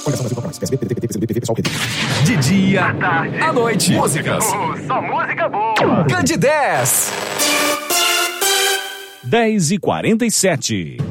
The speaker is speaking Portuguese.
De dia, à noite, músicas. Só música boa. Cande 10. 10h47.